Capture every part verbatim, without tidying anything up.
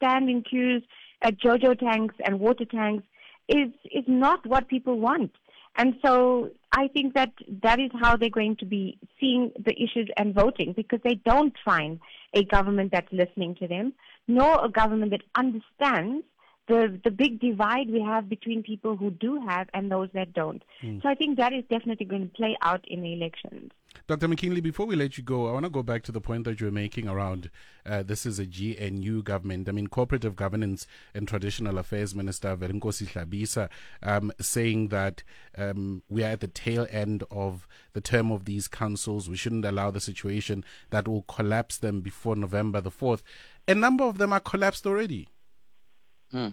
stand in queues at JoJo tanks and water tanks is is not what people want. And so I think that that is how they're going to be seeing the issues and voting, because they don't find a government that's listening to them, nor a government that understands the the big divide we have between people who do have and those that don't. Mm. So I think that is definitely going to play out in the elections. Doctor McKinley, before we let you go, I want to go back to the point that you were making around uh, this is a G N U government. I mean, Cooperative Governance and Traditional Affairs Minister Velinkosi Hlabisa um, saying that um, we are at the tail end of the term of these councils. We shouldn't allow the situation that will collapse them before November the fourth. A number of them are collapsed already. Hmm.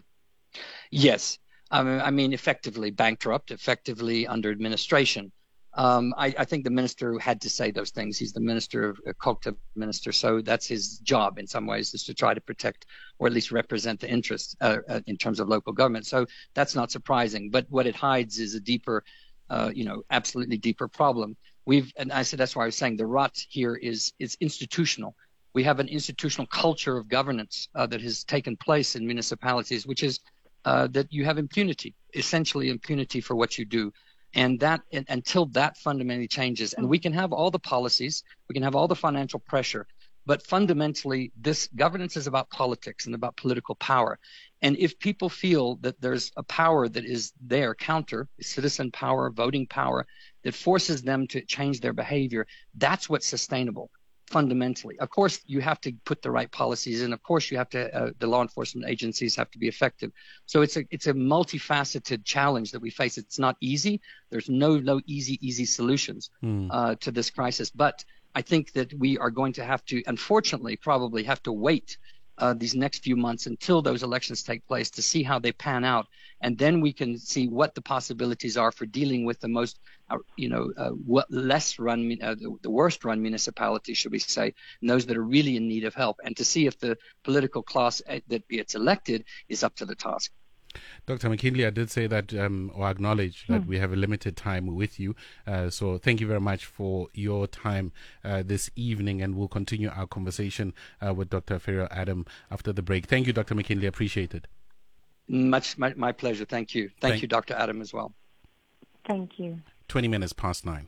Yes. I mean, I mean, effectively bankrupt, effectively under administration. Um, I, I think the minister had to say those things. He's the minister, a cooperative minister, so that's his job in some ways, is to try to protect or at least represent the interests uh, uh, in terms of local government. So that's not surprising. But what it hides is a deeper, uh, you know, absolutely deeper problem. We've, and I said that's why I was saying the rot here is is institutional. We have an institutional culture of governance uh, that has taken place in municipalities, which is uh, that you have impunity, essentially impunity for what you do. And that and, until that fundamentally changes, and we can have all the policies, we can have all the financial pressure, but fundamentally this governance is about politics and about political power. And if people feel that there's a power that is there, counter, citizen power, voting power, that forces them to change their behavior, that's what's sustainable. Fundamentally, of course, you have to put the right policies in. Of course, you have to. Uh, the law enforcement agencies have to be effective. So it's a it's a multifaceted challenge that we face. It's not easy. There's no no easy easy solutions mm. uh, to this crisis. But I think that we are going to have to, unfortunately, probably have to wait uh, these next few months until those elections take place to see how they pan out, and then we can see what the possibilities are for dealing with the most. Uh, you know, uh, what less run, uh, the, the worst run municipalities, should we say, and those that are really in need of help, and to see if the political class uh, that gets elected is up to the task. Doctor McKinley, I did say that, um, or acknowledge that hmm. we have a limited time with you. Uh, so thank you very much for your time uh, this evening, and we'll continue our conversation uh, with Doctor Ferrier Adam after the break. Thank you, Doctor McKinley. Appreciate it. Much, my, my pleasure. Thank you. Thank, Thank you, Doctor Adam, as well. Thank you. twenty minutes past nine.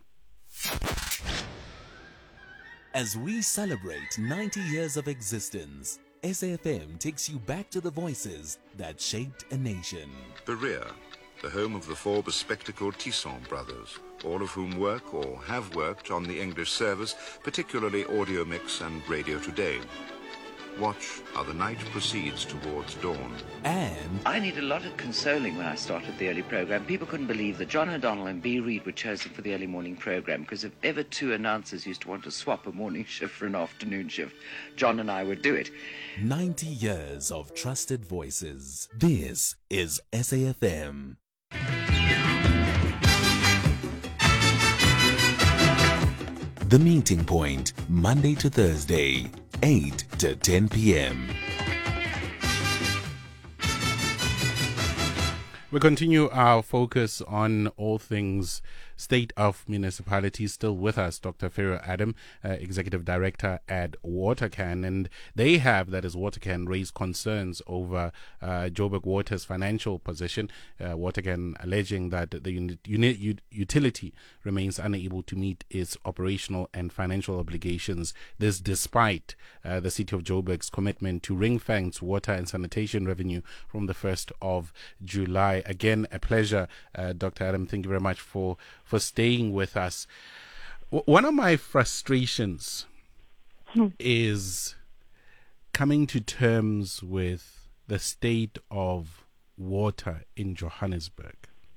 As we celebrate ninety years of existence, S A F M takes you back to the voices that shaped a nation. Berea, the home of the four bespectacled Tisson brothers, all of whom work or have worked on the English service, particularly Audio Mix and Radio Today. Watch how the night proceeds towards dawn. And I need a lot of consoling when I started the early program. People couldn't believe that John O'Donnell and B. Reid were chosen for the early morning program, because if ever two announcers used to want to swap a morning shift for an afternoon shift, John and I would do it. ninety years of trusted voices. This is S A F M. The Meeting Point, Monday to Thursday, eight to ten p.m. We continue our focus on all things state of municipalities. Still with us, Doctor Ferrier Adam, uh, Executive Director at Watercan, and they have, that is Watercan, raised concerns over uh, Joburg Water's financial position. Uh, Watercan alleging that the uni- uni- utility remains unable to meet its operational and financial obligations. This despite uh, the City of Joburg's commitment to ring-fence water and sanitation revenue from the first of July. Again, a pleasure, uh, Doctor Adam. Thank you very much for for staying with us. W- one of my frustrations hmm. is coming to terms with the state of water in Johannesburg.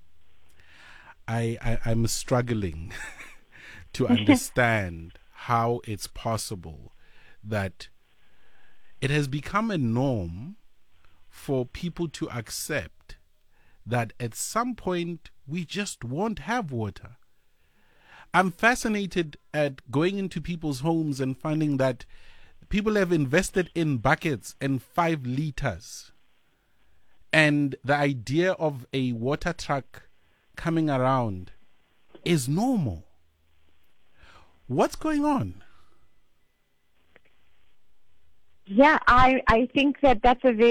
I, I I'm struggling to understand how it's possible that it has become a norm for people to accept that at some point we just won't have water. I'm fascinated at going into people's homes and finding that people have invested in buckets and five liters. And the idea of a water truck coming around is normal. What's going on? Yeah, I, I think that that's a very